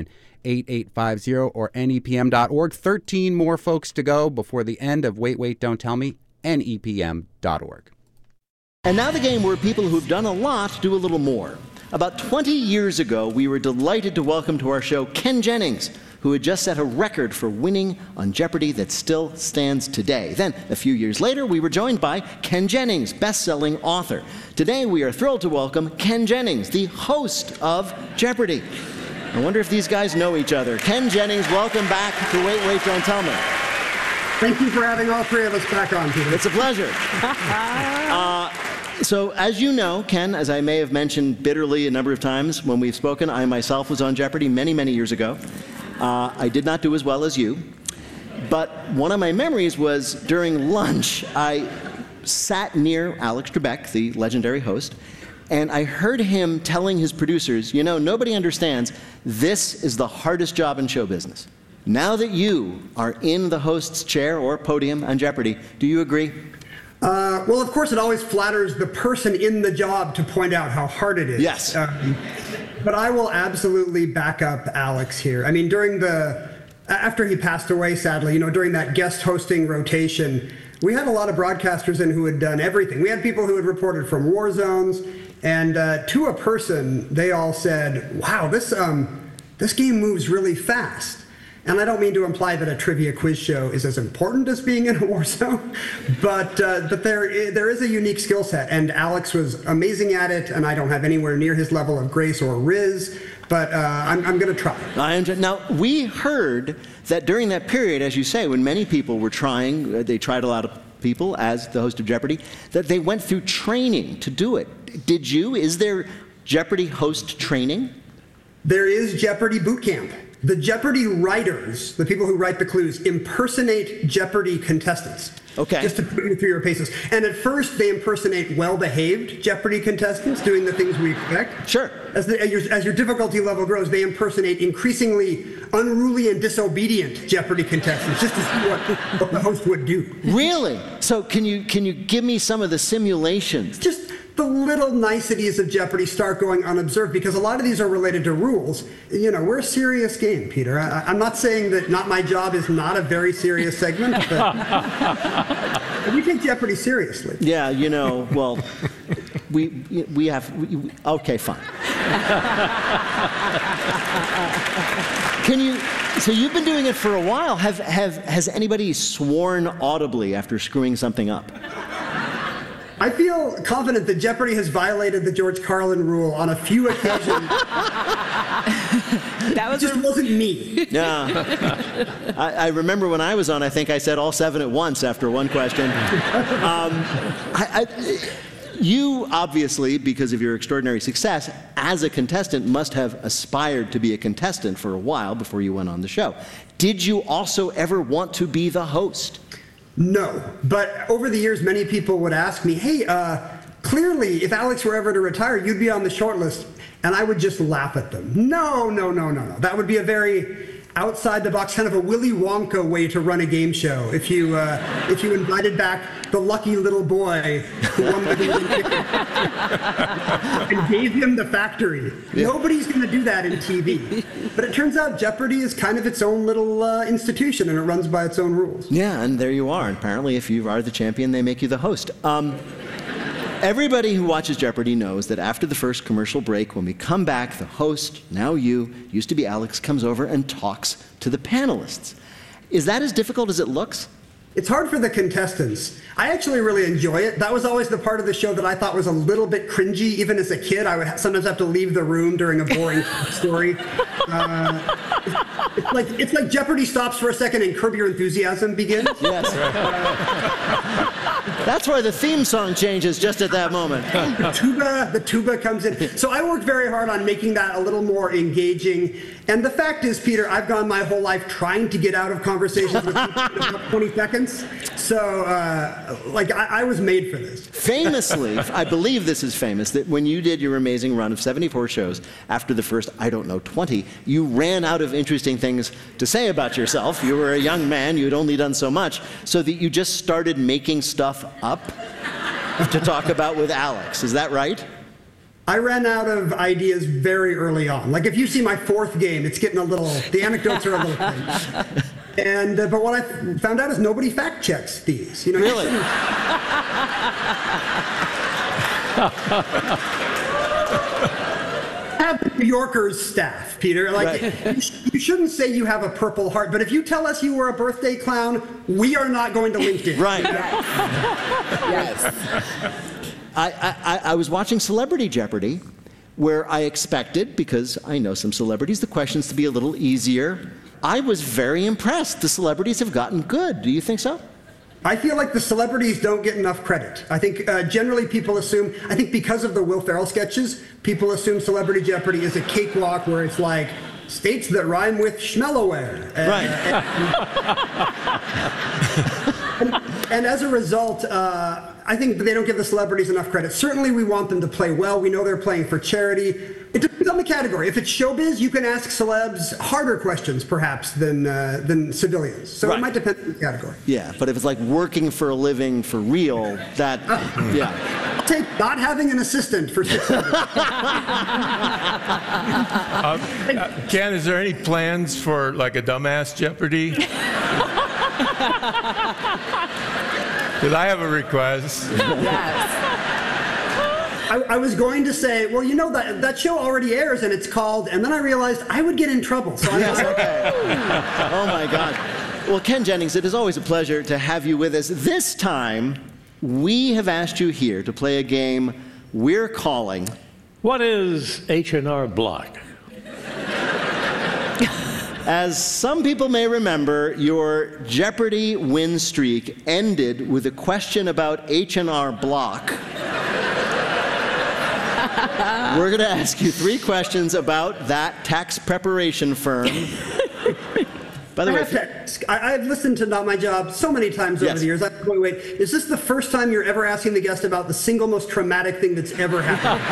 8850 or nepm.org. 13 more folks to go before the end of Wait, Wait, Don't Tell Me, nepm.org. And now the game where people who've done a lot do a little more. About 20 years ago, we were delighted to welcome to our show Ken Jennings, who had just set a record for winning on Jeopardy that still stands today. Then, a few years later, we were joined by Ken Jennings, best-selling author. Today, we are thrilled to welcome Ken Jennings, the host of Jeopardy! I wonder if these guys know each other. Ken Jennings, welcome back to Wait, Wait, Don't Tell Me. Thank you for having all three of us back on, Peter. It's a pleasure. So, as you know, Ken, as I may have mentioned bitterly a number of times when we've spoken, I myself was on Jeopardy many, many years ago. I did not do as well as you. But one of my memories was during lunch, I sat near Alex Trebek, the legendary host, and I heard him telling his producers, you know, nobody understands, this is the hardest job in show business. Now that you are in the host's chair or podium on Jeopardy, do you agree? Well, of course, it always flatters the person in the job to point out how hard it is. Yes. But I will absolutely back up Alex here. I mean, after he passed away, sadly, during that guest hosting rotation, we had a lot of broadcasters in who had done everything. We had people who had reported from war zones, and to a person, they all said, wow, this game moves really fast. And I don't mean to imply that a trivia quiz show is as important as being in a war zone, but there is a unique skill set, and Alex was amazing at it, and I don't have anywhere near his level of grace or riz, but I'm going to try. Now, we heard that during that period, as you say, when many people were trying, they tried a lot of people as the host of Jeopardy, that they went through training to do it. Did you? Is there Jeopardy host training? There is Jeopardy boot camp. The Jeopardy writers, the people who write the clues, impersonate Jeopardy contestants. Okay. Just to put you through your paces. And at first, they impersonate well-behaved Jeopardy contestants, doing the things we expect. Sure. As your difficulty level grows, they impersonate increasingly unruly and disobedient Jeopardy contestants, just to see what the host would do. Really? So can you give me some of the simulations? Just the little niceties of Jeopardy start going unobserved, because a lot of these are related to rules. We're a serious game, Peter. I'm not saying that Not My Job is not a very serious segment, but we take Jeopardy seriously. Yeah, well, we have, okay, fine. So you've been doing it for a while. Has anybody sworn audibly after screwing something up? I feel confident that Jeopardy has violated the George Carlin rule on a few occasions. It just wasn't me. Yeah. I remember when I was on, I think I said all 7 at once after one question. You, obviously, because of your extraordinary success, as a contestant, must have aspired to be a contestant for a while before you went on the show. Did you also ever want to be the host? No, but over the years, many people would ask me, hey, clearly, if Alex were ever to retire, you'd be on the short list. And I would just laugh at them. No. That would be a very outside-the-box, kind of a Willy Wonka way to run a game show. If you invited back the lucky little boy who won the golden ticket and gave him the factory. Yeah. Nobody's going to do that in TV. But it turns out Jeopardy is kind of its own little institution, and it runs by its own rules. Yeah, and there you are. And apparently, if you are the champion, they make you the host. Everybody who watches Jeopardy knows that after the first commercial break, when we come back, the host, now you, used to be Alex, comes over and talks to the panelists. Is that as difficult as it looks? It's hard for the contestants. I actually really enjoy it. That was always the part of the show that I thought was a little bit cringy. Even as a kid, I would sometimes have to leave the room during a boring story. It's like Jeopardy stops for a second and Curb Your Enthusiasm begins. Yes. That's why the theme song changes just at that moment. The tuba comes in. So I worked very hard on making that a little more engaging. And the fact is, Peter, I've gone my whole life trying to get out of conversations with people in about 20 seconds. So, I was made for this. Famously, I believe this is famous, that when you did your amazing run of 74 shows, after the first, 20, you ran out of interesting things to say about yourself. You were a young man, you had only done so much, so that you just started making stuff up to talk about with Alex. Is that right? I ran out of ideas very early on. Like if you see my fourth game, it's getting a little, the anecdotes are a little thin. And but what I found out is nobody fact checks these. You know, Really? have the New Yorker's staff, Peter. Like, Right. you shouldn't say you have a Purple Heart, but if you tell us you were a birthday clown, we are not going to LinkedIn. Right. Yes. I was watching Celebrity Jeopardy, where I expected, because I know some celebrities, the questions to be a little easier. I was very impressed. The celebrities have gotten good. Do you think so? I feel like the celebrities don't get enough credit. I think generally people assume, I think because of the Will Ferrell sketches, people assume Celebrity Jeopardy is a cakewalk where it's like states that rhyme with schmelaware. Right. And as a result, I think they don't give the celebrities enough credit. Certainly we want them to play well. We know they're playing for charity. It depends on the category. If it's showbiz, you can ask celebs harder questions, perhaps, than civilians. So Right. it might depend on the category. Yeah, but if it's like working for a living for real, that, yeah. I'll take not having an assistant for 6 hours. Ken, is there any plans for like a dumbass Jeopardy? Because I have a request. Yes. I was going to say, well, you know, that show already airs and it's called, and then I realized I would get in trouble. So Yes, okay. Oh my God. Well, Ken Jennings, it is always a pleasure to have you with us. This time, we have asked you here to play a game we're calling What is H&R Block? As some people may remember, your Jeopardy win streak ended with a question about H&R Block. We're going to ask you 3 questions about that tax preparation firm. By the way, I've listened to Not My Job so many times over Yes. the years. I'm going, wait, is this the first time you're ever asking the guest about the single most traumatic thing that's ever happened?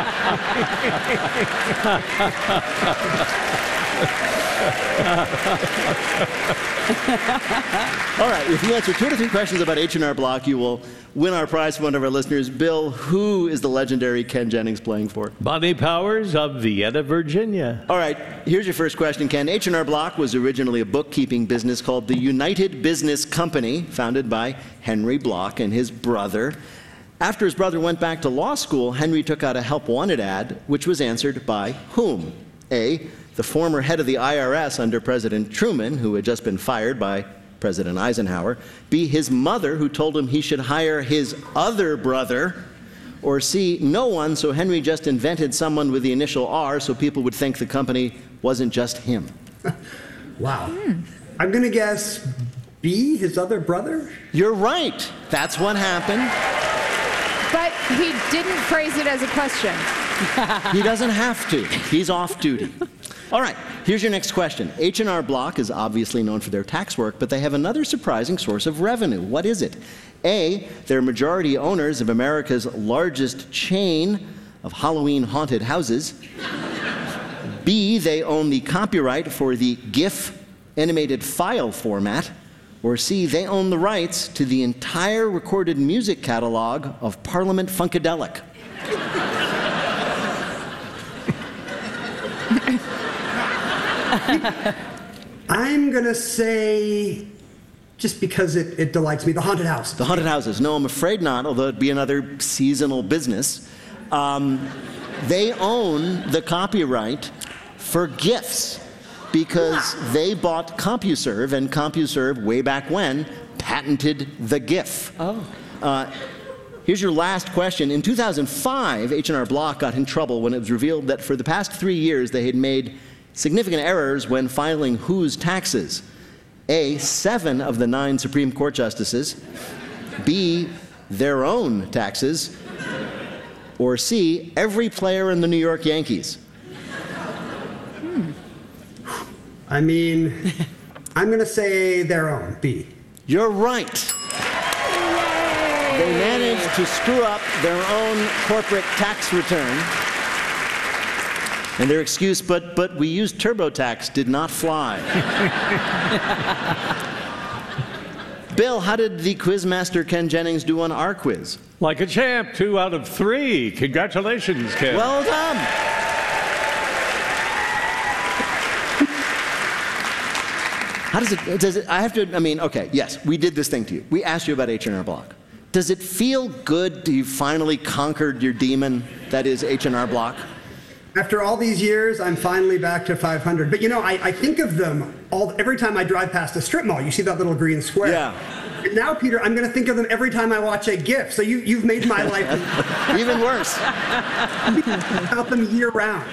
all right, if you answer 2 to 3 questions about H&R Block, you will win our prize from one of our listeners. Bill, who is the legendary Ken Jennings playing for? Bonnie Powers of Vienna, Virginia. All right, here's your first question, Ken. H&R Block was originally a bookkeeping business called the United Business Company, founded by Henry Block and his brother. After his brother went back to law school, Henry took out a help wanted ad, which was answered by whom? A, the former head of the IRS under President Truman, who had just been fired by President Eisenhower. B, his mother, who told him he should hire his other brother. Or C, no one, so Henry just invented someone with the initial R so people would think the company wasn't just him. Wow. I'm going to guess B, his other brother? You're right. That's what happened. But he didn't phrase it as a question. He doesn't have to. He's off duty. All right, here's your next question. H&R Block is obviously known for their tax work, but they have another surprising source of revenue. What is it? A, they're majority owners of America's largest chain of Halloween haunted houses. B, they own the copyright for the GIF animated file format. Or C, they own the rights to the entire recorded music catalog of Parliament Funkadelic. I'm going to say, just because it delights me, the haunted house. The haunted houses. No, I'm afraid not, although it'd be another seasonal business. They own the copyright for GIFs because they bought CompuServe, and CompuServe, way back when, patented the GIF. Oh. Here's your last question. In 2005, H&R Block got in trouble when it was revealed that for the past 3 years they had made significant errors when filing whose taxes? A, 7 of the 9 Supreme Court justices. B, their own taxes. Or C, every player in the New York Yankees. I mean, I'm going to say their own, B. You're right. They managed to screw up their own corporate tax return. And their excuse, but we used TurboTax, did not fly. Bill, how did the quizmaster Ken Jennings do on our quiz? Like a champ, 2 out of 3. Congratulations, Ken. Well done. How does it, I have to, okay, yes, we did this thing to you. We asked you about H&R Block. Does it feel good to you finally conquered your demon, that is H&R Block? After all these years, I'm finally back to 500. But I think of them every time I drive past a strip mall. You see that little green square? Yeah. And now, Peter, I'm going to think of them every time I watch a GIF. So you've made my life even worse. About them year round.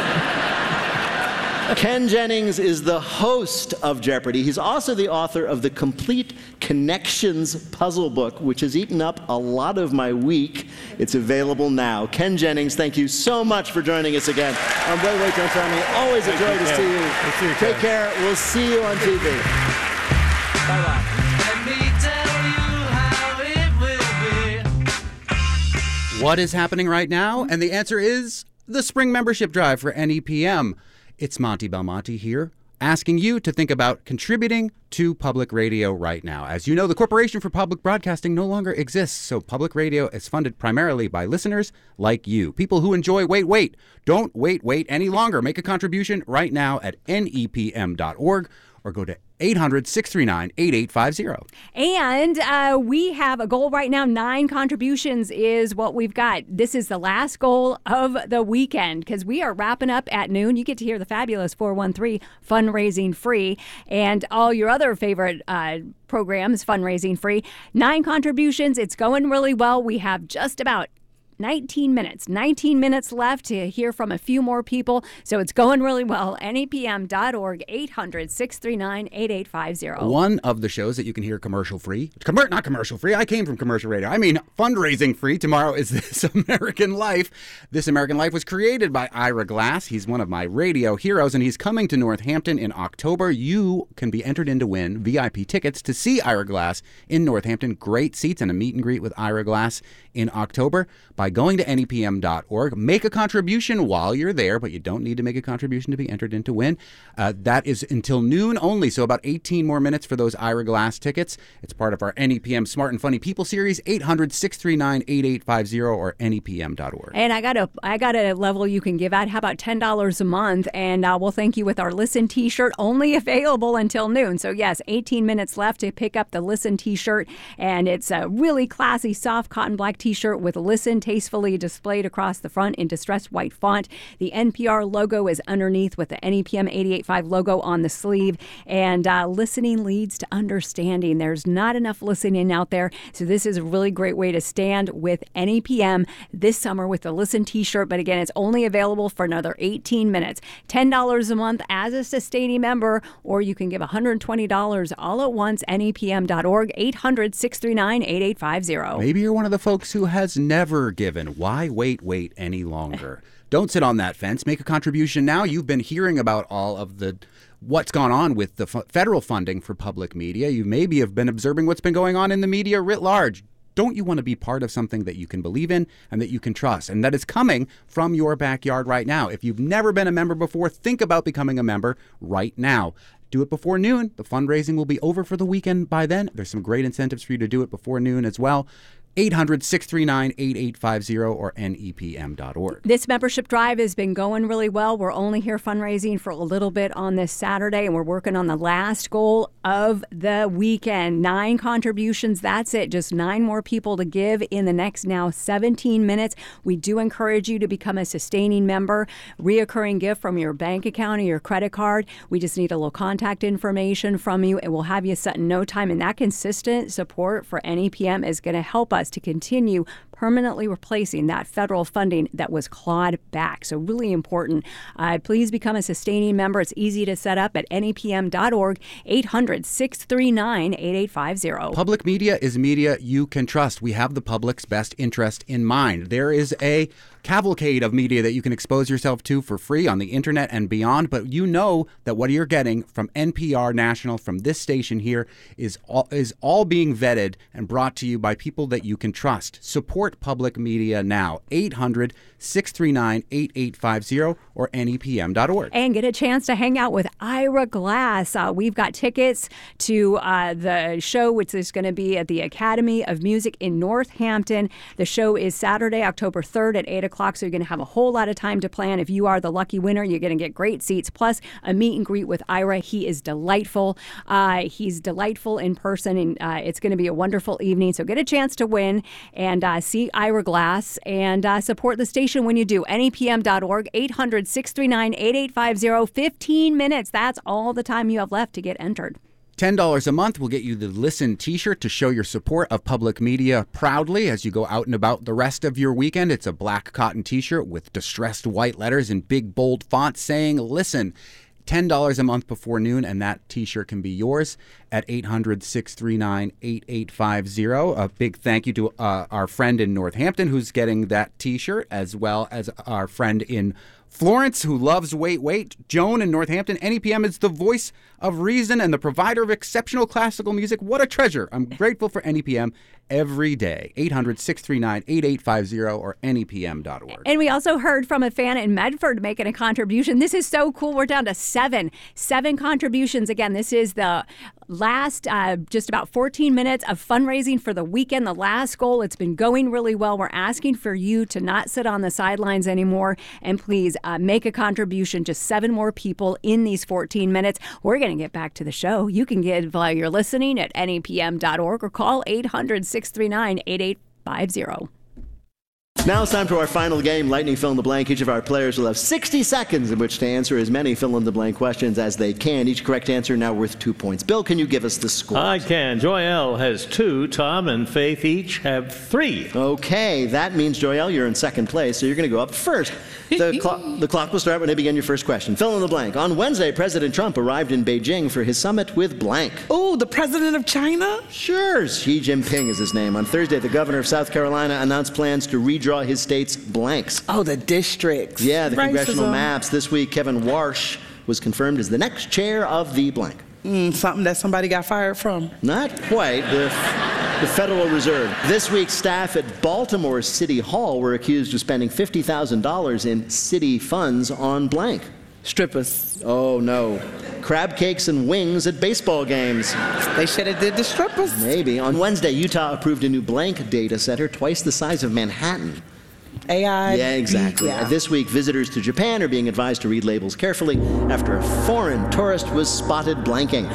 Ken Jennings is the host of Jeopardy! He's also the author of the Complete Connections puzzle book, which has eaten up a lot of my week. It's available now. Ken Jennings, thank you so much for joining us again on Wait, Wait, Don't Tell Me. Always a joy to see you. Take care. We'll see you on TV. Bye-bye. Let me tell you how it will be. What is happening right now? And the answer is the spring membership drive for NEPM. It's Monty Belmonte here, asking you to think about contributing to public radio right now. As you know, the Corporation for Public Broadcasting no longer exists, so public radio is funded primarily by listeners like you, people who enjoy Wait, Wait. Don't wait any longer. Make a contribution right now at nepm.org or go to 800-639-8850. And we have a goal right now. 9 contributions is what we've got. This is the last goal of the weekend because we are wrapping up at noon. You get to hear the fabulous 413 Fundraising Free and all your other favorite programs, Fundraising Free. 9 contributions. It's going really well. We have just about 19 minutes left to hear from a few more people. So it's going really well. NEPM.org, 800-639-8850. One of the shows that you can hear commercial-free. Not commercial-free. I came from commercial radio. I mean fundraising-free. Tomorrow is This American Life. This American Life was created by Ira Glass. He's one of my radio heroes, and he's coming to Northampton in October. You can be entered in to win VIP tickets to see Ira Glass in Northampton. Great seats and a meet and greet with Ira Glass in October by going to nepm.org. Make a contribution while you're there, but you don't need to make a contribution to be entered in to win. That is until noon only, so about 18 more minutes for those Ira Glass tickets. It's part of our NEPM Smart and Funny People series, 800-639-8850 or nepm.org. And I got a level you can give out. How about $10 a month? And we'll thank you with our Listen t-shirt, only available until noon. So yes, 18 minutes left to pick up the Listen t-shirt. And it's a really classy, soft cotton black t-shirt with Listen tastefully displayed across the front in distressed white font. The NPR logo is underneath with the NEPM 88.5 logo on the sleeve. And listening leads to understanding. There's not enough listening out there. So this is a really great way to stand with NEPM this summer with the Listen t-shirt. But again, it's only available for another 18 minutes. $10 a month as a sustaining member, or you can give $120 all at once. NEPM.org, 800-639-8850. Maybe you're one of the folks who has never given. Why wait any longer? Don't sit on that fence. Make a contribution now. You've been hearing about all of what's gone on with the federal funding for public media. You maybe have been observing what's been going on in the media writ large. Don't you want to be part of something that you can believe in and that you can trust and that is coming from your backyard right now? If you've never been a member before, think about becoming a member right now. Do it before noon. The fundraising will be over for the weekend by then. There's some great incentives for you to do it before noon as well. 800-639-8850 or nepm.org. This membership drive has been going really well. We're only here fundraising for a little bit on this Saturday, and we're working on the last goal of the weekend. 9 contributions. That's it. Just 9 more people to give in the next now 17 minutes. We do encourage you to become a sustaining member. Reoccurring gift from your bank account or your credit card. We just need a little contact information from you, and we'll have you set in no time. And that consistent support for NEPM is going to help us to continue permanently replacing that federal funding that was clawed back. So really important. Please become a sustaining member. It's easy to set up at nepm.org, 800-639-8850. Public media is media you can trust. We have the public's best interest in mind. There is a cavalcade of media that you can expose yourself to for free on the internet and beyond, but you know that what you're getting from NPR National, from this station here, is all being vetted and brought to you by people that you can trust. Support Support public media now. 800-639-8850 or NEPM.org. And get a chance to hang out with Ira Glass. We've got tickets to the show, which is going to be at the Academy of Music in Northampton. The show is Saturday, October 3rd at 8 o'clock, so you're going to have a whole lot of time to plan. If you are the lucky winner, you're going to get great seats, plus a meet and greet with Ira. He is delightful. He's delightful in person, and it's going to be a wonderful evening. So get a chance to win and see Ira Glass and support the station when you do. NEPM.org, 800-639-8850. 15 minutes. That's all the time you have left to get entered. $10 a month will get you the Listen t-shirt to show your support of public media proudly as you go out and about the rest of your weekend. It's a black cotton t-shirt with distressed white letters in big, bold font saying, Listen. $10 a month before noon, and that t-shirt can be yours at 800-639-8850. A big thank you to our friend in Northampton who's getting that t-shirt, as well as our friend in Florence, who loves Wait, Wait. Joan in Northampton. NEPM is the voice of reason and the provider of exceptional classical music. What a treasure. I'm grateful for NEPM every day. 800-639-8850 or NEPM.org. And we also heard from a fan in Medford making a contribution. This is so cool. We're down to seven contributions. Again, this is the last just about 14 minutes of fundraising for the weekend, the last goal. It's been going really well. We're asking for you to not sit on the sidelines anymore, and please make a contribution. Just 7 more people in these 14 minutes. We're going to get back to the show. You can give while you're listening at NEPM.org or call 800-639-8850. Now it's time for our final game, Lightning Fill in the Blank. Each of our players will have 60 seconds in which to answer as many fill-in-the-blank questions as they can. Each correct answer now worth 2 points. Bill, can you give us the score? I can. Joyelle has 2. Tom and Faith each have 3. Okay, that means, Joyelle, you're in second place, so you're going to go up first. The clock will start when I begin your first question. Fill in the blank. On Wednesday, President Trump arrived in Beijing for his summit with blank. Oh, the president of China? Sure, Xi Jinping is his name. On Thursday, the governor of South Carolina announced plans to redraw his state's blanks. Oh, the districts. Yeah, the congressional maps. This week, Kevin Warsh was confirmed as the next chair of the blank. Something that somebody got fired from. Not quite. The Federal Reserve. This week, staff at Baltimore City Hall were accused of spending $50,000 in city funds on blank. Strippers. Oh, no. Crab cakes and wings at baseball games. They should have did the strippers. Maybe. On Wednesday, Utah approved a new blank data center twice the size of Manhattan. AI. Yeah, exactly. Yeah. This week, visitors to Japan are being advised to read labels carefully after a foreign tourist was spotted blanking.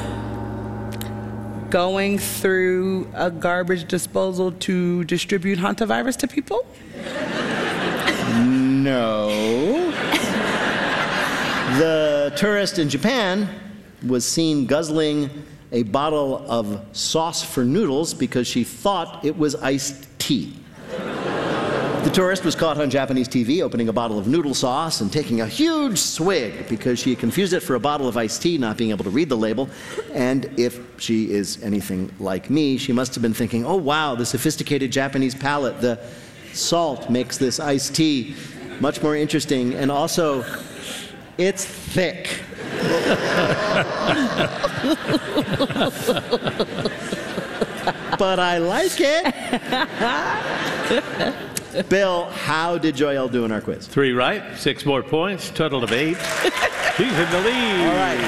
Going through a garbage disposal to distribute hantavirus to people? No. The tourist in Japan was seen guzzling a bottle of sauce for noodles because she thought it was iced tea. The tourist was caught on Japanese TV opening a bottle of noodle sauce and taking a huge swig because she had confused it for a bottle of iced tea, not being able to read the label. And if she is anything like me, she must have been thinking, oh wow, the sophisticated Japanese palate, the salt makes this iced tea much more interesting, and also, it's thick. But I like it. Bill, how did Joyelle do in our quiz? 3 right, 6 more points, total of 8. She's in the lead. All right.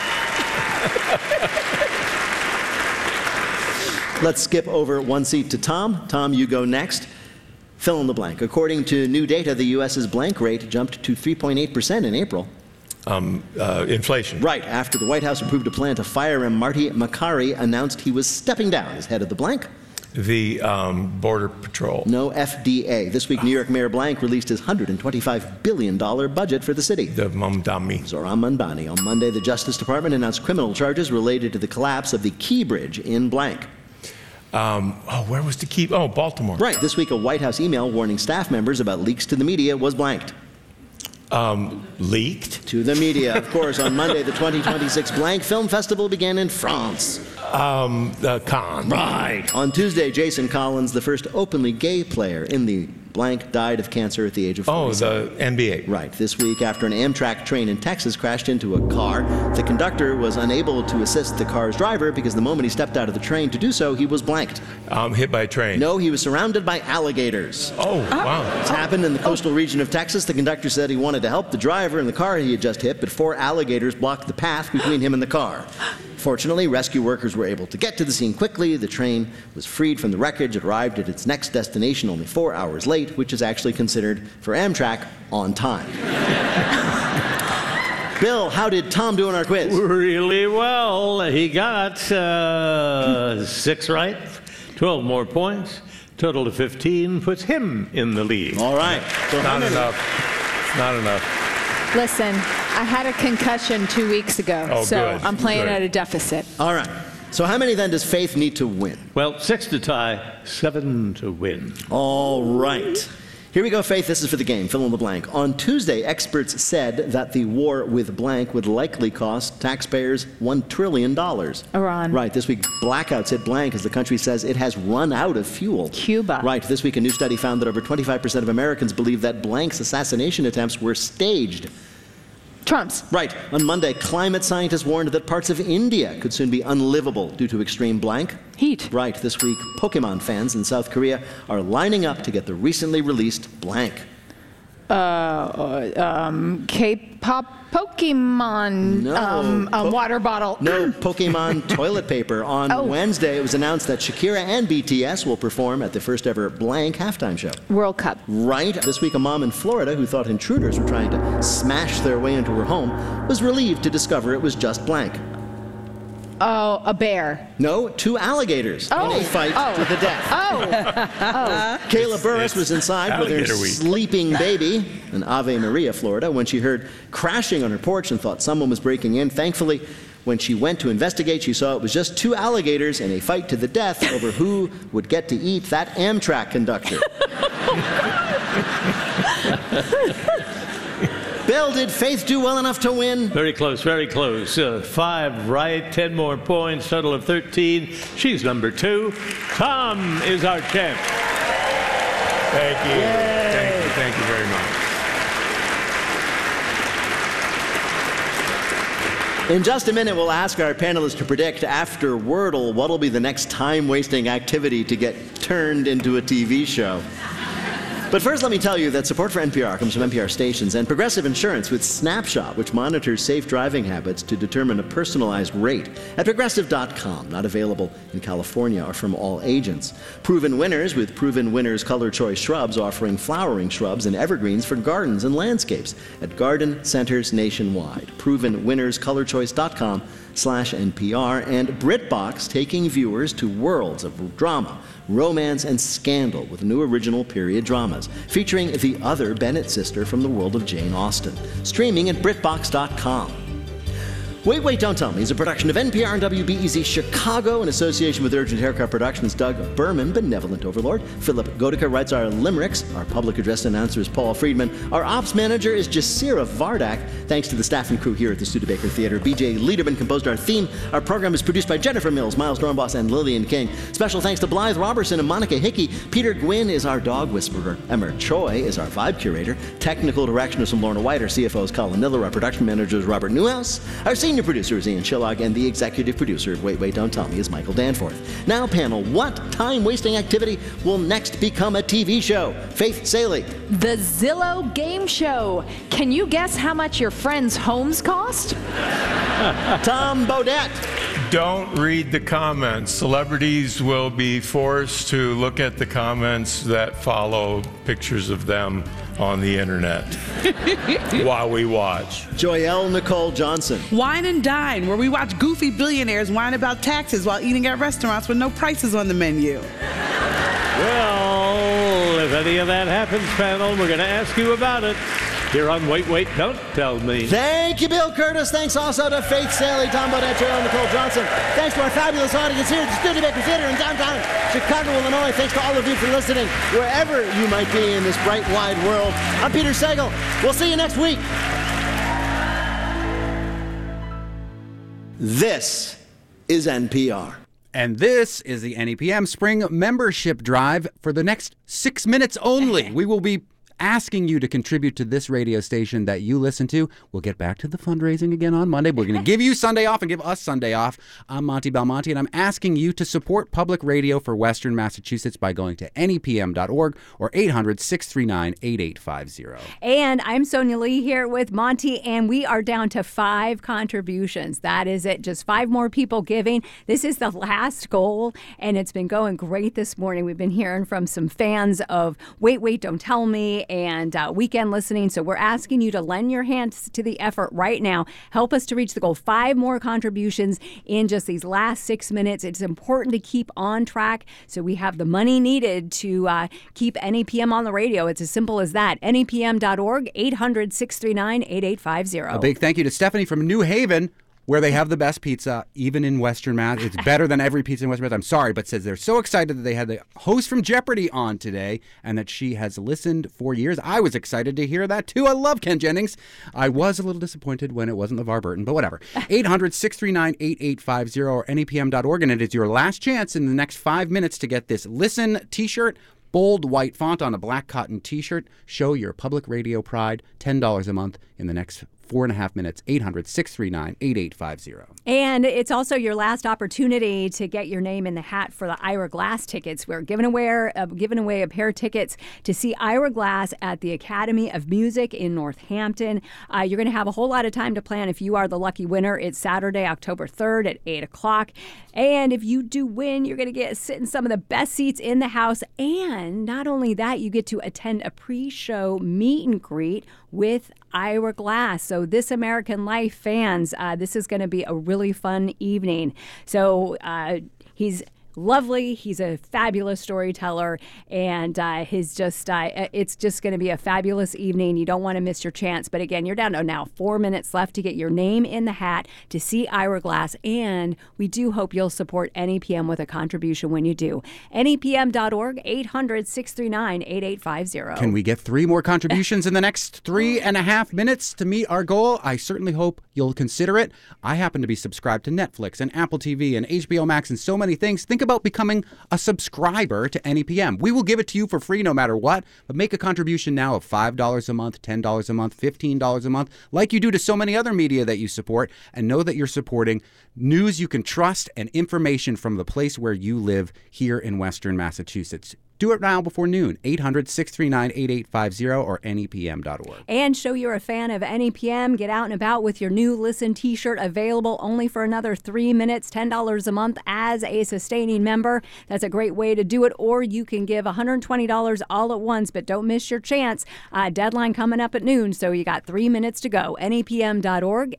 Let's skip over 1 seat to Tom. Tom, you go next. Fill in the blank. According to new data, the U.S.'s blank rate jumped to 3.8% in April. Inflation. Right, after the White House approved a plan to fire him, Marty Makary announced he was stepping down as head of the blank. The Border Patrol. No, FDA. This week, New York Mayor Blank released his $125 billion budget for the city. The Mamdani. Zohran Mamdani. On Monday, the Justice Department announced criminal charges related to the collapse of the Key Bridge in blank. Where was the Key? Oh, Baltimore. Right. This week, a White House email warning staff members about leaks to the media was blanked. Leaked? To the media, of course. On Monday, the 2026 Blank Film Festival began in France. Cannes. Right. On Tuesday, Jason Collins, the first openly gay player in the blank died of cancer at the age of 47. the NBA. Right. This week, after an Amtrak train in Texas crashed into a car, the conductor was unable to assist the car's driver because the moment he stepped out of the train to do so, he was blanked. Hit by a train. No, he was surrounded by alligators. Oh, wow. This happened in the coastal region of Texas. The conductor said he wanted to help the driver in the car he had just hit, but 4 alligators blocked the path between him and the car. Fortunately, rescue workers were able to get to the scene quickly. The train was freed from the wreckage. It arrived at its next destination only 4 hours late, which is actually considered, for Amtrak, on time. Bill, how did Tom do in our quiz? Really well. He got 6 right, 12 more points. Total of 15 puts him in the lead. All right. So Not enough. Not enough. Listen, I had a concussion 2 weeks ago, Oh, so good, I'm playing good. at a deficit. All right. So how many then does Faith need to win? Well, 6 to tie, 7 to win. All right. Here we go, Faith. This is for the game. Fill in the blank. On Tuesday, experts said that the war with blank would likely cost taxpayers $1 trillion. Iran. Right. This week, blackouts hit blank as the country says it has run out of fuel. Cuba. Right. This week, a new study found that over 25% of Americans believe that blank's assassination attempts were staged. Trump's. Right. On Monday, climate scientists warned that parts of India could soon be unlivable due to extreme blank. Heat. Right. This week, Pokemon fans in South Korea are lining up to get the recently released blank. K-pop Pokemon water bottle. No, Pokemon toilet paper. On Wednesday, it was announced that Shakira and BTS will perform at the first ever blank halftime show. World Cup. Right. This week, a mom in Florida who thought intruders were trying to smash their way into her home was relieved to discover it was just blank. Oh, a bear. No, 2 alligators in a fight to the death. Kayla Burris was inside with her Alligator week. sleeping baby in Ave Maria, Florida, when she heard crashing on her porch and thought someone was breaking in. Thankfully, when she went to investigate, she saw it was just 2 alligators in a fight to the death over who would get to eat that Amtrak conductor. Bill, did Faith do well enough to win? Very close, very close. 5 right, 10 more points, total of 13. She's number 2. Tom is our champ. Thank you. Thank you. Thank you very much. In just a minute, we'll ask our panelists to predict after Wordle what'll be the next time-wasting activity to get turned into a TV show. But first, let me tell you that support for NPR comes from NPR stations and Progressive Insurance with Snapshot, which monitors safe driving habits to determine a personalized rate at Progressive.com. Not available in California or from all agents. Proven Winners with Proven Winners Color Choice Shrubs, offering flowering shrubs and evergreens for gardens and landscapes at garden centers nationwide. ProvenWinnersColorChoice.com/NPR. And BritBox, taking viewers to worlds of drama, romance, and scandal with new original period dramas, featuring the other Bennett sister from the world of Jane Austen. Streaming at BritBox.com. Wait, Wait, Don't Tell Me is a production of NPR and WBEZ Chicago in association with Urgent Haircut Productions. Doug Berman, benevolent overlord. Philip Godica writes our limericks. Our public address announcer is Paul Friedman. Our ops manager is Jasira Vardak. Thanks to the staff and crew here at the Studebaker Theater. BJ Liederman composed our theme. Our program is produced by Jennifer Mills, Miles Dornbos, and Lillian King. Special thanks to Blythe Robertson and Monica Hickey. Peter Gwynn is our dog whisperer. Emmer Choi is our vibe curator. Technical direction is from Lorna White. Our CFO is Colin Miller. Our production manager is Robert Newhouse. Our senior producer is Ian Chillog, and the executive producer of Wait, Wait, Don't Tell Me is Michael Danforth. Now, panel, what time-wasting activity will next become a TV show? Faith Saley. The Zillow Game Show. Can you guess how much your friends' homes cost? Tom Bodette. Don't read the comments. Celebrities will be forced to look at the comments that follow pictures of them on the internet while we watch. Joyelle Nicole Johnson. Wine and Dine, where we watch goofy billionaires whine about taxes while eating at restaurants with no prices on the menu. Well, if any of that happens, panel, we're going to ask you about it here on Wait, Wait, Don't Tell Me. Thank you, Bill Curtis. Thanks also to Faith Saley, Tom Bodette, Joyelle Nicole Johnson. Thanks to our fabulous audience here at the Studebaker Theater in downtown Chicago, Illinois. Thanks to all of you for listening, wherever you might be in this bright, wide world. I'm Peter Sagal. We'll see you next week. This is NPR. And this is the NEPM Spring Membership Drive for the next 6 minutes only. We will be asking you to contribute to this radio station that you listen to. We'll get back to the fundraising again on Monday. We're going to give you Sunday off and give us Sunday off. I'm Monty Belmonte, and I'm asking you to support public radio for Western Massachusetts by going to nepm.org or 800-639-8850. And I'm Sonia Lee here with Monty, and we are down to 5 contributions. That is it. Just 5 more people giving. This is the last goal, and it's been going great this morning. We've been hearing from some fans of Wait, Don't Tell Me and weekend listening. So we're asking you to lend your hands to the effort right now. Help us to reach the goal. 5 more contributions in just these last 6 minutes. It's important to keep on track so we have the money needed to keep NEPM on the radio. It's as simple as that. NEPM.org, 800-639-8850. A big thank you to Stephanie from New Haven, where they have the best pizza, even in Western Mass. It's better than every pizza in Western Mass. I'm sorry, but says they're so excited that they had the host from Jeopardy on today and that she has listened for years. I was excited to hear that, too. I love Ken Jennings. I was a little disappointed when it wasn't LeVar Burton, but whatever. 800-639-8850 or nepm.org, and it is your last chance in the next 5 minutes to get this Listen t-shirt. Bold white font on a black cotton t-shirt. Show your public radio pride. $10 a month in the next 4.5 minutes. 800-639-8850. And it's also your last opportunity to get your name in the hat for the Ira Glass tickets. We're giving away a pair of tickets to see Ira Glass at the Academy of Music in Northampton. You're going to have a whole lot of time to plan if you are the lucky winner. It's Saturday, October 3rd at 8 o'clock. And if you do win, you're going to sit in some of the best seats in the house. And not only that, you get to attend a pre-show meet and greet with Ira Glass. So This American Life fans, this is going to be a really fun evening. So he's lovely. He's a fabulous storyteller, and it's just going to be a fabulous evening. You don't want to miss your chance. But again, you're down to now 4 minutes left to get your name in the hat to see Ira Glass, and we do hope you'll support NEPM with a contribution when you do. NEPM.org, 800-639-8850. Can we get 3 more contributions in the next 3.5 minutes to meet our goal? I certainly hope you'll consider it. I happen to be subscribed to Netflix and Apple TV and HBO Max and so many things. Think about becoming a subscriber to NEPM. We will give it to you for free no matter what, but make a contribution now of $5 a month, $10 a month, $15 a month, like you do to so many other media that you support, and know that you're supporting news you can trust and information from the place where you live here in Western Massachusetts. Do it now before noon. 800-639-8850 or nepm.org. And show you're a fan of NEPM. Get out and about with your new Listen t-shirt, available only for another 3 minutes, $10 a month as a sustaining member. That's a great way to do it. Or you can give $120 all at once, but don't miss your chance. Deadline coming up at noon, so you got 3 minutes to go. NEPM.org,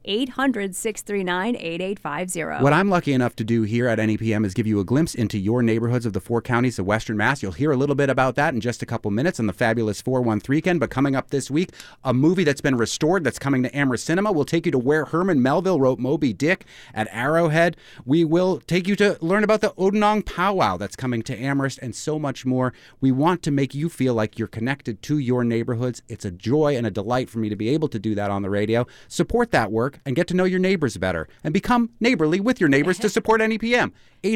800-639-8850. What I'm lucky enough to do here at NEPM is give you a glimpse into your neighborhoods of the 4 counties of Western Mass. You'll hear a little bit about that in just a couple minutes on the fabulous 413 weekend. But coming up this week, a movie that's been restored that's coming to Amherst Cinema. We'll take you to where Herman Melville wrote Moby Dick at Arrowhead. We will take you to learn about the Odinong Powwow that's coming to Amherst and so much more. We want to make you feel like you're connected to your neighborhoods. It's a joy and a delight for me to be able to do that on the radio. Support that work and get to know your neighbors better and become neighborly with your neighbors to support NEPM.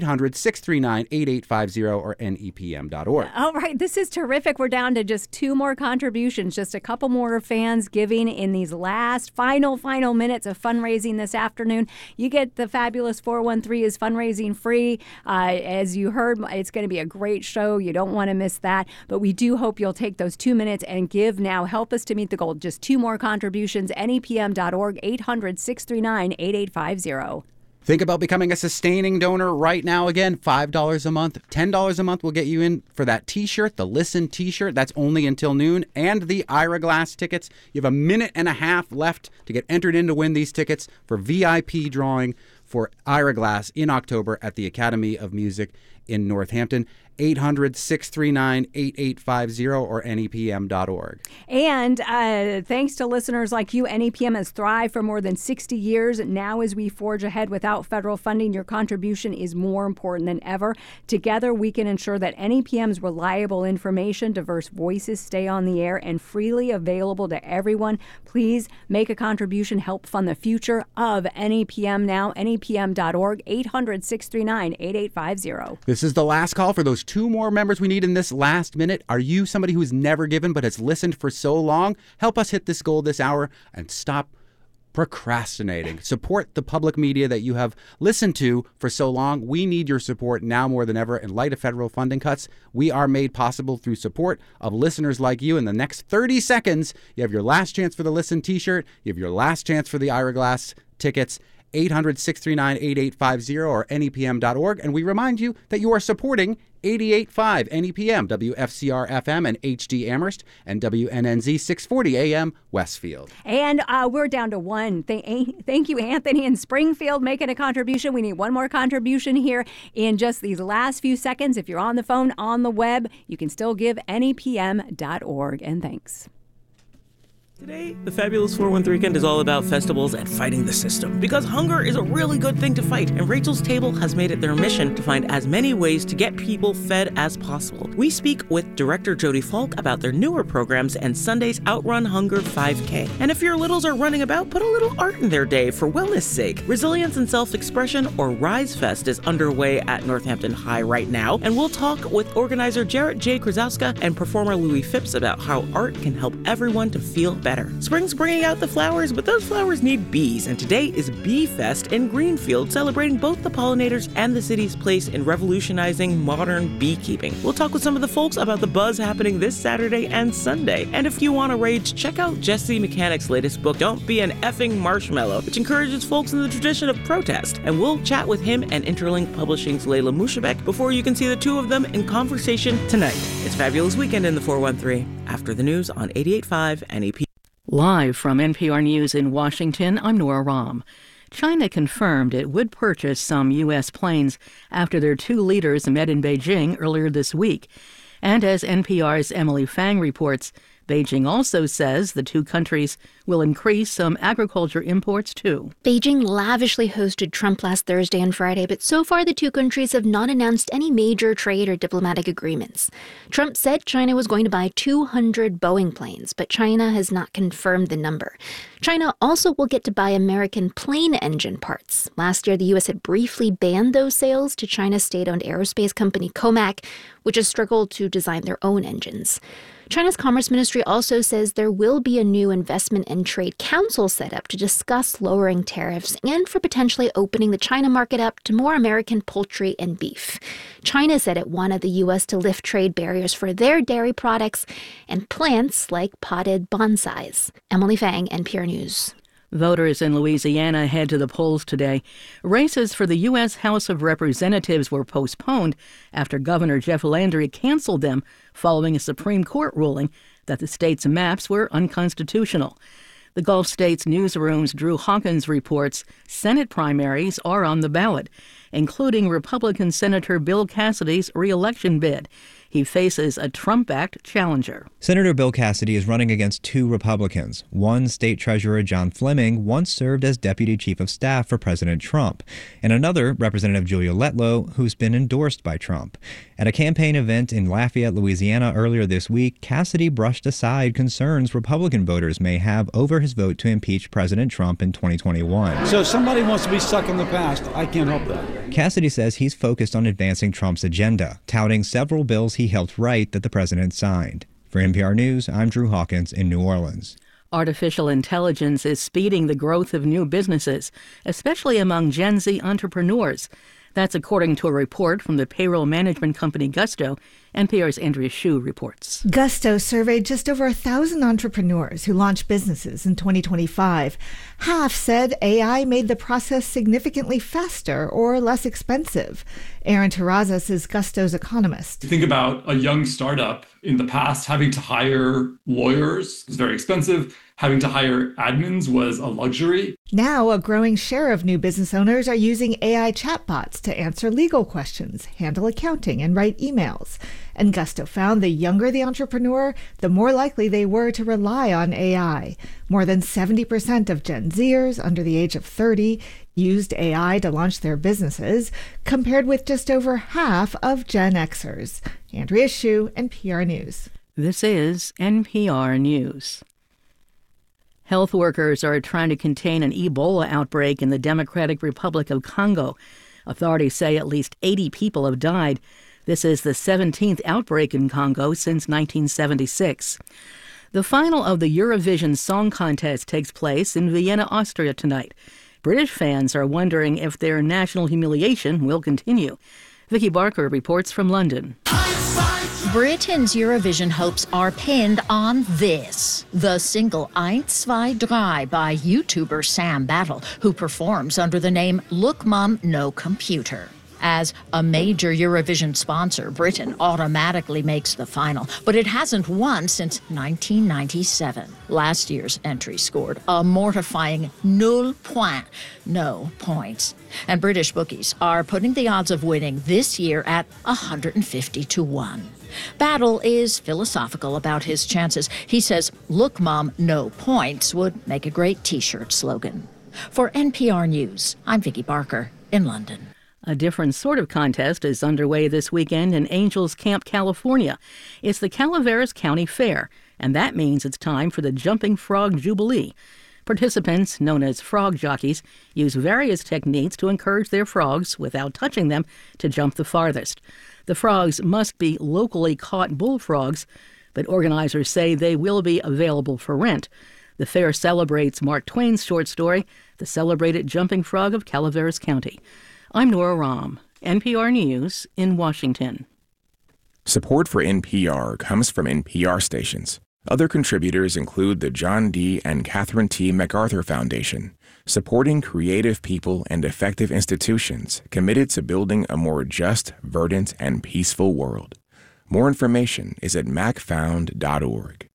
800-639-8850 or nepm.org. All right, this is terrific. We're down to just 2 more contributions, just a couple more fans giving in these last final minutes of fundraising this afternoon. You get the fabulous 413 is fundraising free. As you heard, it's going to be a great show. You don't want to miss that. But we do hope you'll take those 2 minutes and give now. Help us to meet the goal. Just 2 more contributions. nepm.org, 800-639-8850. Think about becoming a sustaining donor right now. Again, $5 a month, $10 a month will get you in for that t-shirt, the Listen t-shirt. That's only until noon. And the Ira Glass tickets. You have a minute and a half left to get entered in to win these tickets for VIP drawing for Ira Glass in October at the Academy of Music in Northampton. 800-639-8850 or NEPM.org. And thanks to listeners like you, NEPM has thrived for more than 60 years. Now, as we forge ahead without federal funding, your contribution is more important than ever. Together, we can ensure that NEPM's reliable information, diverse voices stay on the air and freely available to everyone. Please make a contribution. Help fund the future of NEPM now. NEPM.org, 800-639-8850. This is the last call for those 2 more members we need in this last minute. Are you somebody who's never given but has listened for so long? Help us hit this goal this hour and stop procrastinating. Support the public media that you have listened to for so long. We need your support now more than ever. In light of federal funding cuts, we are made possible through support of listeners like you. In the next 30 seconds, you have your last chance for the Listen t-shirt. You have your last chance for the Ira Glass tickets. 800-639-8850 or NEPM.org. And we remind you that you are supporting 88.5 NEPM, WFCR FM and HD Amherst, and WNNZ 640 AM Westfield. And we're down to one. Thank you, Anthony in Springfield, making a contribution. We need one more contribution here in just these last few seconds. If you're on the phone, on the web, you can still give NEPM.org. And thanks. Today, the Fabulous 413 Weekend is all about festivals and fighting the system. Because hunger is a really good thing to fight, and Rachel's Table has made it their mission to find as many ways to get people fed as possible. We speak with director Jody Falk about their newer programs and Sunday's Outrun Hunger 5K. And if your littles are running about, put a little art in their day for wellness sake. Resilience and Self-Expression, or Rise Fest, is underway at Northampton High right now, and we'll talk with organizer Jarrett J. Krasowska and performer Louis Phipps about how art can help everyone to feel better. Spring's bringing out the flowers, but those flowers need bees, and today is Bee Fest in Greenfield, celebrating both the pollinators and the city's place in revolutionizing modern beekeeping. We'll talk with some of the folks about the buzz happening this Saturday and Sunday. And if you want to rage, check out Jesse Mechanic's latest book, Don't Be an Effing Marshmallow, which encourages folks in the tradition of protest. And we'll chat with him and Interlink Publishing's Layla Mushabek before you can see the two of them in conversation tonight. It's Fabulous Weekend in the 413. After the news on 88.5 NEP. Live from NPR News in Washington, I'm Nora Rahm. China confirmed it would purchase some U.S. planes after their 2 leaders met in Beijing earlier this week. And as NPR's Emily Fang reports, Beijing also says the 2 countries will increase some agriculture imports, too. Beijing lavishly hosted Trump last Thursday and Friday, but so far the 2 countries have not announced any major trade or diplomatic agreements. Trump said China was going to buy 200 Boeing planes, but China has not confirmed the number. China also will get to buy American plane engine parts. Last year, the U.S. had briefly banned those sales to China's state-owned aerospace company Comac, which has struggled to design their own engines. China's Commerce Ministry also says there will be a new investment and trade council set up to discuss lowering tariffs and for potentially opening the China market up to more American poultry and beef. China said it wanted the U.S. to lift trade barriers for their dairy products and plants like potted bonsais. Emily Fang, NPR News. Voters in Louisiana head to the polls today. Races for the U.S. House of Representatives were postponed after Governor Jeff Landry canceled them following a Supreme Court ruling that the state's maps were unconstitutional. The Gulf States newsroom's Drew Hawkins reports Senate primaries are on the ballot, including Republican Senator Bill Cassidy's re-election bid. He faces a Trump-backed challenger. Senator Bill Cassidy is running against 2 Republicans. One, State Treasurer John Fleming, once served as Deputy Chief of Staff for President Trump, and another, Representative Julia Letlow, who's been endorsed by Trump. At a campaign event in Lafayette, Louisiana earlier this week, Cassidy brushed aside concerns Republican voters may have over his vote to impeach President Trump in 2021. So if somebody wants to be stuck in the past, I can't help that. Cassidy says he's focused on advancing Trump's agenda, touting several bills he helped write that the president signed. For NPR News, I'm Drew Hawkins in New Orleans. Artificial intelligence is speeding the growth of new businesses, especially among Gen Z entrepreneurs. That's according to a report from the payroll management company Gusto. NPR's Andrea Hsu reports. Gusto surveyed just over 1,000 entrepreneurs who launched businesses in 2025. Half said AI made the process significantly faster or less expensive. Aaron Terrazas is Gusto's economist. Think about a young startup in the past having to hire lawyers. It's very expensive. having to hire admins was a luxury. Now, a growing share of new business owners are using AI chatbots to answer legal questions, handle accounting, and write emails. And Gusto found the younger the entrepreneur, the more likely they were to rely on AI. More than 70% of Gen Zers under the age of 30 used AI to launch their businesses, compared with just over half of Gen Xers. Andrea Hsu, NPR News. This is NPR News. Health workers are trying to contain an Ebola outbreak in the Democratic Republic of Congo. Authorities say at least 80 people have died. This is the 17th outbreak in Congo since 1976. The final of the Eurovision Song Contest takes place in Vienna, Austria tonight. British fans are wondering if their national humiliation will continue. Vicky Barker reports from London. Britain's Eurovision hopes are pinned on this, the single 1, 2, 3 by YouTuber Sam Battle, who performs under the name Look Mum, No Computer. As a major Eurovision sponsor, Britain automatically makes the final, but it hasn't won since 1997. Last year's entry scored a mortifying 0 points, no points. And British bookies are putting the odds of winning this year at 150 to 1. Battle is philosophical about his chances. He says, "Look, Mom, no points" would make a great T-shirt slogan. For NPR News, I'm Vicky Barker in London. A different sort of contest is underway this weekend in Angels Camp, California. It's the Calaveras County Fair, and that means it's time for the Jumping Frog Jubilee. Participants, known as frog jockeys, use various techniques to encourage their frogs, without touching them, to jump the farthest. The frogs must be locally caught bullfrogs, but organizers say they will be available for rent. The fair celebrates Mark Twain's short story, The Celebrated Jumping Frog of Calaveras County. I'm Nora Rahm, NPR News in Washington. Support for NPR comes from NPR stations. Other contributors include the John D. and Catherine T. MacArthur Foundation, supporting creative people and effective institutions committed to building a more just, verdant, and peaceful world. More information is at macfound.org.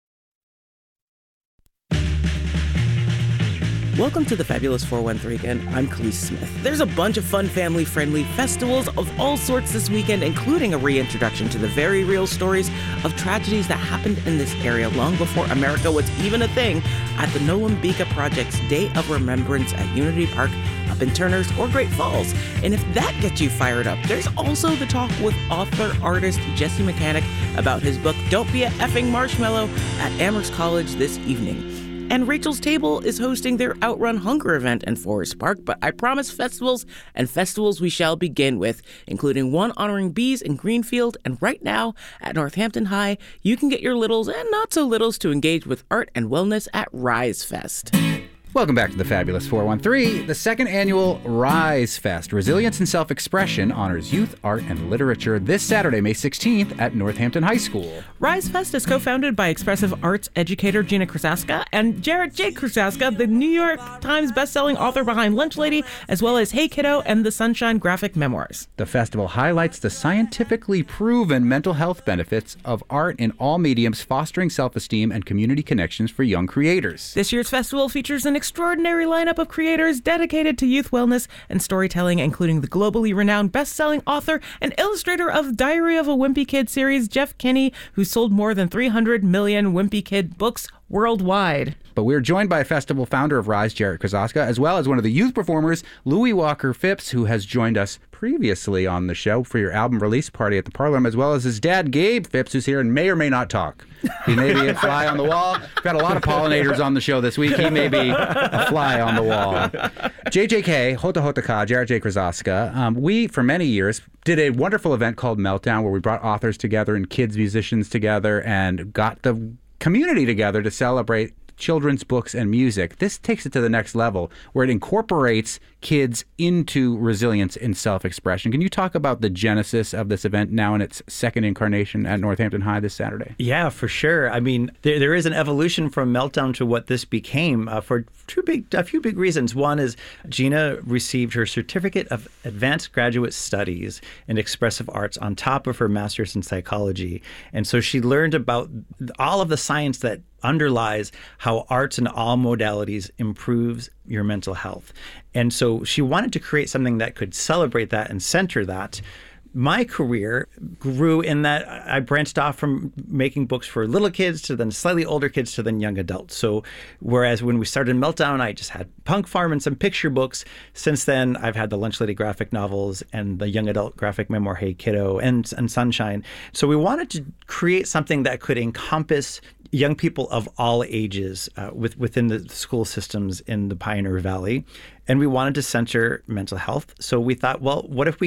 Welcome to the Fabulous 413 again. I'm Khalees Smith. There's a bunch of fun, family-friendly festivals of all sorts this weekend, including a reintroduction to the very real stories of tragedies that happened in this area long before America was even a thing at the Noam Bika Project's Day of Remembrance at Unity Park up in Turners or Great Falls. And if that gets you fired up, there's also the talk with author-artist Jesse Mechanic about his book Don't Be a Effing Marshmallow at Amherst College this evening. And Rachel's Table is hosting their Outrun Hunger event in Forest Park, but I promise festivals, and festivals we shall begin with, including one honoring bees in Greenfield, and right now at Northampton High, you can get your littles and not so littles to engage with art and wellness at Rise Fest. Welcome back to the Fabulous 413. The second annual Rise Fest, Resilience and Self-Expression, honors youth, art, and literature this Saturday, May 16th at Northampton High School. Rise Fest is co-founded by expressive arts educator Gina Krasaska and Jarrett J. Krasaska, the New York Times bestselling author behind Lunch Lady, as well as Hey Kiddo and the Sunshine graphic memoirs. The festival highlights the scientifically proven mental health benefits of art in all mediums, fostering self-esteem and community connections for young creators. This year's festival features an extraordinary lineup of creators dedicated to youth wellness and storytelling, including the globally renowned best-selling author and illustrator of Diary of a Wimpy Kid series, Jeff Kinney, who sold more than 300 million Wimpy Kid books worldwide. But we're joined by festival founder of Rise, Jarrett Krasaska, as well as one of the youth performers, Louis Walker Phipps, who has joined us previously on the show for your album release party at the Parliament, as well as his dad, Gabe Phipps, who's here and may or may not talk. He may be a fly on the wall. We've got a lot of pollinators on the show this week. He may be a fly on the wall. JJK, Hota Hota Ka, Jarrett J. Krasaska. We, for many years, did a wonderful event called Meltdown, where we brought authors together and kids, musicians together, and got the community together to celebrate children's books and music. This takes it to the next level, where it incorporates kids into resilience and self-expression. Can you talk about the genesis of this event now in its second incarnation at Northampton High this Saturday? Yeah, for sure. I mean, there is an evolution from Meltdown to what this became for a few big reasons. One is Gina received her Certificate of Advanced Graduate Studies in Expressive Arts on top of her master's in psychology. And so she learned about all of the science that underlies how arts in all modalities improves your mental health. And so she wanted to create something that could celebrate that and center that. My career grew in that I branched off from making books for little kids to then slightly older kids to then young adults. So whereas when we started Meltdown, I just had Punk Farm and some picture books. Since then, I've had the Lunch Lady graphic novels and the young adult graphic memoir, Hey Kiddo, and Sunshine. So we wanted to create something that could encompass young people of all ages within the school systems in the Pioneer Valley. And we wanted to center mental health. So we thought, well, what if we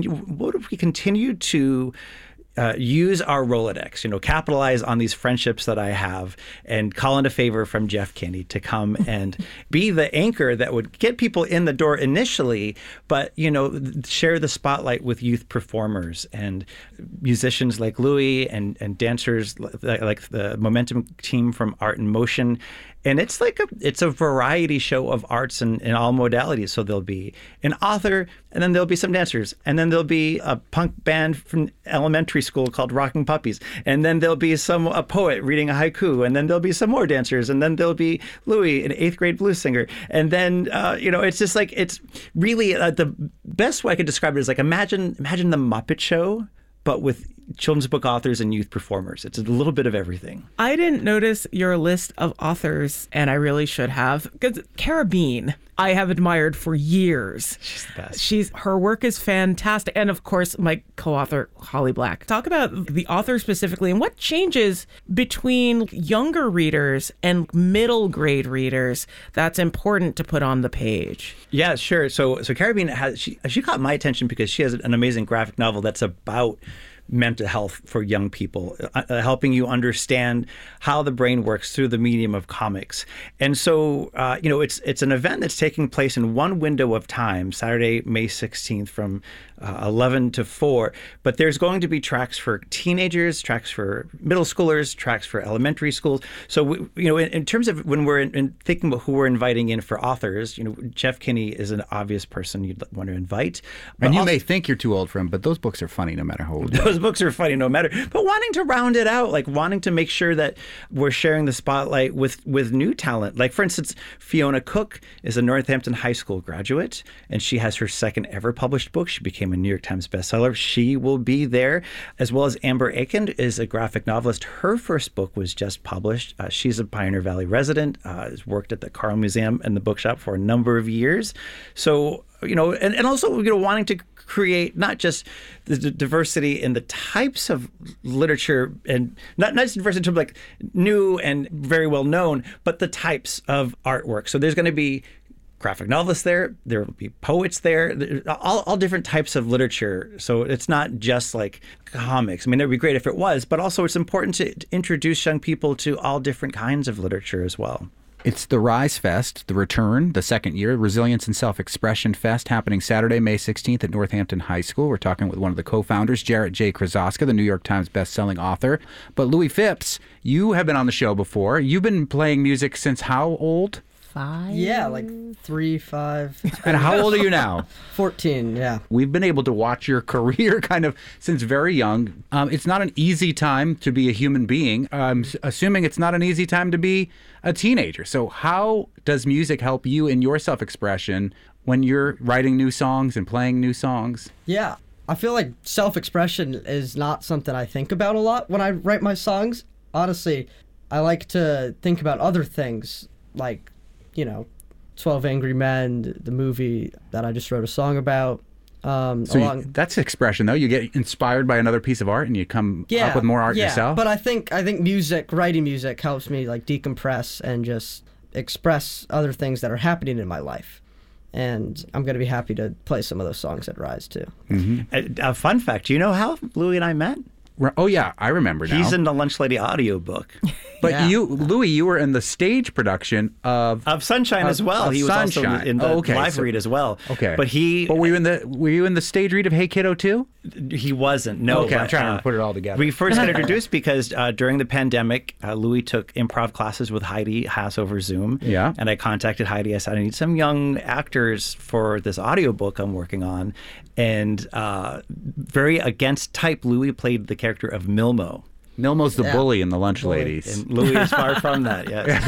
continue to use our Rolodex, capitalize on these friendships that I have and call in a favor from Jeff Kinney to come and be the anchor that would get people in the door initially, but, share the spotlight with youth performers and musicians like Louis and dancers like the Momentum team from Art in Motion. And it's a variety show of arts in all modalities. So there'll be an author, and then there'll be some dancers, and then there'll be a punk band from elementary school called Rocking Puppies, and then there'll be a poet reading a haiku, and then there'll be some more dancers, and then there'll be Louis, an 8th grade blues singer, and then it's just it's really the best way I could describe it is imagine the Muppet Show, but with children's book authors and youth performers. It's a little bit of everything. I didn't notice your list of authors, and I really should have, because Cara Bean, I have admired for years. She's the best. Her work is fantastic. And of course, my co-author, Holly Black. Talk about the author specifically and what changes between younger readers and middle grade readers that's important to put on the page. Yeah, sure. So Cara Bean she caught my attention because she has an amazing graphic novel that's about mental health for young people, helping you understand how the brain works through the medium of comics. And so, it's an event that's taking place in one window of time, Saturday, May 16th from 11 to 4. But there's going to be tracks for teenagers, tracks for middle schoolers, tracks for elementary schools. So, in terms of when we're thinking about who we're inviting in for authors, Jeff Kinney is an obvious person you'd want to invite. And you may think you're too old for him, but those books are funny no matter how old you are. Those books are funny no matter. But wanting to round it out, wanting to make sure that we're sharing the spotlight with new talent. Like, for instance, Fiona Cook is a Northampton High School graduate, and she has her second ever published book. She became a New York Times bestseller. She will be there, as well as Amber Aiken is a graphic novelist. Her first book was just published. She's a Pioneer Valley resident, has worked at the Carl Museum and the bookshop for a number of years. So, and also, wanting to create not just the diversity in the types of literature, and not just diversity in terms of new and very well known, but the types of artwork. So there's going to be graphic novelists there will be poets there, all different types of literature. So it's not just comics. I mean, it would be great if it was, but also it's important to introduce young people to all different kinds of literature as well. It's the Rise Fest, the return, the second year, Resilience and Self-Expression Fest, happening Saturday, May 16th at Northampton High School. We're talking with one of the co-founders, Jarrett J. Krasoska, the New York Times best-selling author. But Louis Phipps, you have been on the show before. You've been playing music since how old? 5? Yeah, 3, 5. And how old are you now? 14, yeah. We've been able to watch your career kind of since very young. It's not an easy time to be a human being. I'm assuming it's not an easy time to be a teenager. So how does music help you in your self-expression when you're writing new songs and playing new songs? Yeah, I feel like self-expression is not something I think about a lot when I write my songs. Honestly, I like to think about other things, 12 Angry Men, the movie that I just wrote a song about. That's expression, though. You get inspired by another piece of art and you come up with more art yourself. But I think writing music helps me decompress and just express other things that are happening in my life. And I'm going to be happy to play some of those songs at Rise, too. Mm-hmm. A fun fact, do you know how Louis and I met? Oh, yeah, I remember now. He's in the Lunch Lady audiobook. But Louis, you were in the stage production of Sunshine as well. He was Sunshine. Also in the live read as well. Okay. But were you in the stage read of Hey Kiddo too? He wasn't. No. Okay, I'm trying to put it all together. We first got introduced because during the pandemic, Louis took improv classes with Heidi Haas over Zoom. Yeah. And I contacted Heidi. I said, I need some young actors for this audiobook I'm working on. And very against type, Louis played the character of Milmo. Milmo's the Yeah. bully in The Lunch Ladies. And Louis is far from that,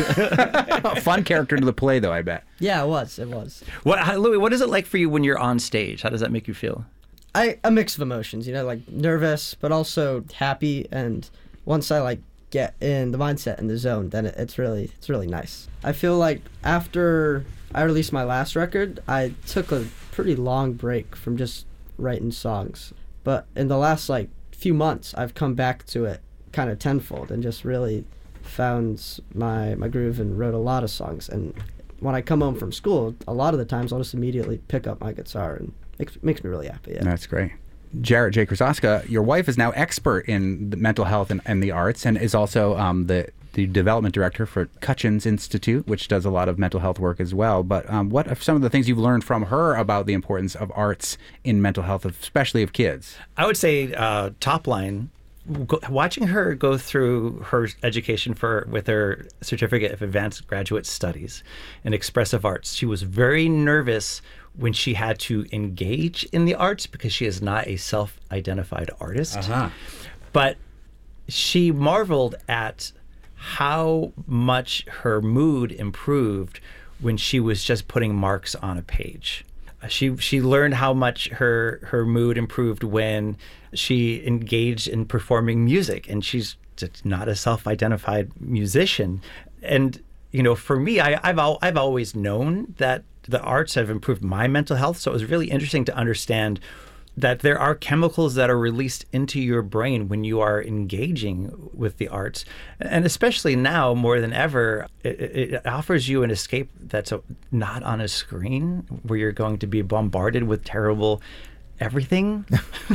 yes. Fun character to the play, though, I bet. Yeah, it was. It was. Louis, what is it like for you when you're on stage? How does that make you feel? A mix of emotions, like nervous, but also happy. And once I like get in the mindset and the zone, then it's really nice. I feel like after I released my last record, I took a pretty long break from just writing songs. But in the last few months, I've come back to it kind of tenfold and just really found my groove and wrote a lot of songs. And when I come home from school, a lot of the times I'll just immediately pick up my guitar, and it makes me really happy. Yeah. That's great. Jarrett J. Krasoska, your wife is now expert in the mental health and the arts, and is also the development director for Cutchins Institute, which does a lot of mental health work as well. But what are some of the things you've learned from her about the importance of arts in mental health, especially of kids? I would say top line, watching her go through her education with her certificate of advanced graduate studies in expressive arts, she was very nervous when she had to engage in the arts because she is not a self-identified artist. But she marveled at how much her mood improved when she was just putting marks on a page. She learned how much her mood improved when she engaged in performing music, and she's just not a self-identified musician. And for me, I've always known that the arts have improved my mental health, so it was really interesting to understand that there are chemicals that are released into your brain when you are engaging with the arts. And especially now, more than ever, it offers you an escape that's not on a screen where you're going to be bombarded with terrible everything.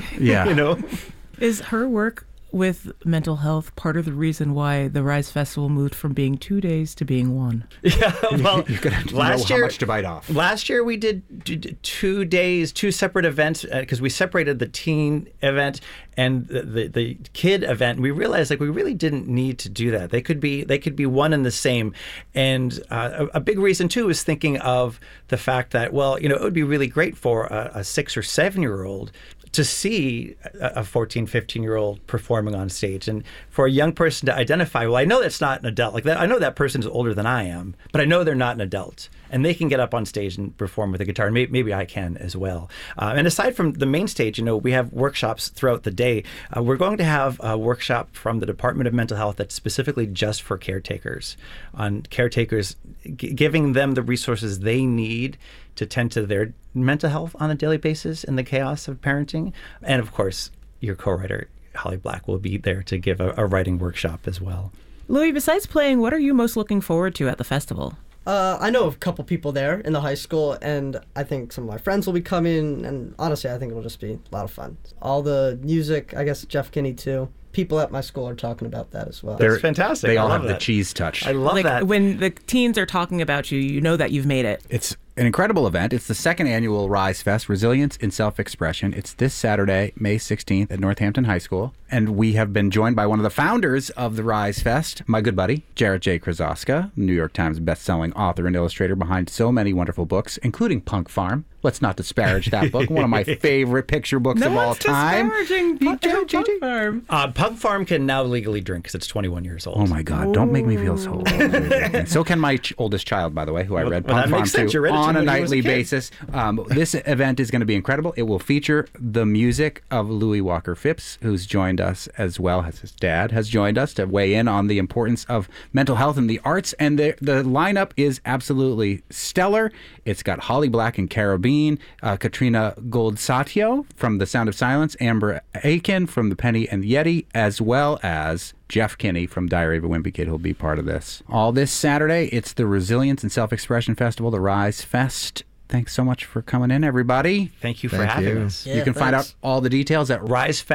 Yeah. Is her work with mental health part of the reason why the Rise Festival moved from being 2 days to being one? Yeah, well, you're going to know how much to bite off. Last year we did 2 days, 2 separate events, because we separated the teen event and the kid event. We realized we really didn't need to do that. They could be one and the same. And a big reason too is thinking of the fact that, it would be really great for a 6 or 7-year-old to see a 14, 15-year-old performing on stage, and for a young person to identify, I know that's not an adult. I know that person is older than I am, but I know they're not an adult, and they can get up on stage and perform with a guitar. Maybe I can as well. And aside from the main stage, we have workshops throughout the day. We're going to have a workshop from the Department of Mental Health that's specifically just for caretakers, on caretakers giving them the resources they need to tend to their mental health on a daily basis in the chaos of parenting. And of course, your co-writer, Holly Black, will be there to give a writing workshop as well. Louis, besides playing, what are you most looking forward to at the festival? I know a couple people there in the high school, and I think some of my friends will be coming, and honestly, I think it'll just be a lot of fun. All the music, I guess Jeff Kinney too. People at my school are talking about that as well. That's fantastic. They all have the cheese touch. I love that. When the teens are talking about you, you know that you've made it. It's an incredible event. It's the second annual Rise Fest, Resilience in Self-Expression. It's this Saturday, May 16th at Northampton High School. And we have been joined by one of the founders of the Rise Fest, my good buddy, Jarrett J. Krasoska, New York Times bestselling author and illustrator behind so many wonderful books, including Punk Farm. Let's not disparage that book. One of my favorite picture books of all time. Punk Farm. Punk Farm can now legally drink because it's 21 years old. Oh my God! Don't make me feel so old. And so can my oldest child, by the way, who I read Punk Farm to on a nightly basis. This event is going to be incredible. It will feature the music of Louis Walker Phipps, who's joined us, as well as his dad has joined us to weigh in on the importance of mental health and the arts. And the lineup is absolutely stellar. It's got Holly Black and Cara Bean, Katrina Goldsatio from The Sound of Silence, Amber Aiken from The Penny and Yeti, as well as Jeff Kinney from Diary of a Wimpy Kid, who'll be part of this. All this Saturday, it's the Resilience and Self-Expression Festival, the Rise Fest. Thanks so much for coming in, everybody. Thank you for having us. Yeah, you can find out all the details at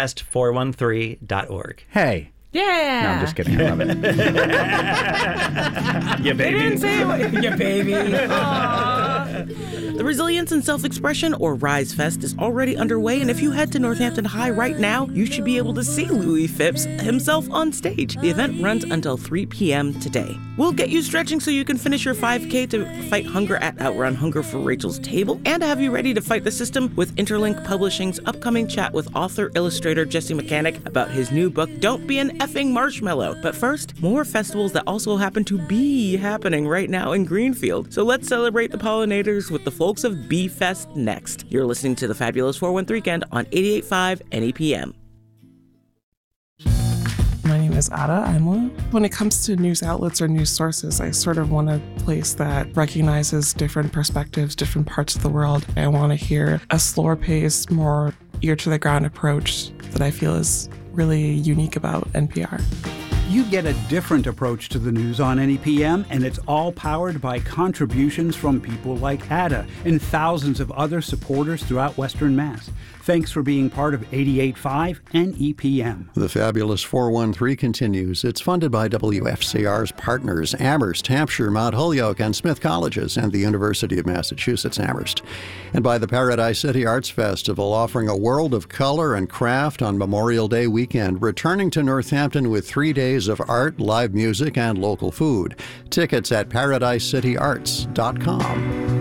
risefest413.org. Hey. Yeah. No, I'm just kidding. I love it. Yeah, baby. They didn't say it. Yeah, baby. Aww. The Resilience and Self-Expression, or RISE Fest, is already underway, and if you head to Northampton High right now, you should be able to see Louis Phipps himself on stage. The event runs until 3 p.m. today. We'll get you stretching so you can finish your 5K to fight hunger at Outrun Hunger for Rachel's Table, and have you ready to fight the system with Interlink Publishing's upcoming chat with author-illustrator Jesse Mechanic about his new book, Don't Be an Effing Marshmallow. But first, more festivals that also happen to be happening right now in Greenfield. So let's celebrate the pollinators with the folks of Bee Fest next. You're listening to the Fabulous 413 Weekend on 88.5 NEPM. My name is Ada Imla. When it comes to news outlets or news sources, I sort of want a place that recognizes different perspectives, different parts of the world. I want to hear a slower paced, more ear-to-the-ground approach that I feel is really unique about NPR. You get a different approach to the news on NEPM, and it's all powered by contributions from people like Ada and thousands of other supporters throughout Western Mass. Thanks for being part of 88.5 NEPM. The Fabulous 413 continues. It's funded by WFCR's partners, Amherst, Hampshire, Mount Holyoke, and Smith Colleges, and the University of Massachusetts Amherst. And by the Paradise City Arts Festival, offering a world of color and craft on Memorial Day weekend, returning to Northampton with 3 days of art, live music, and local food. Tickets at ParadiseCityArts.com.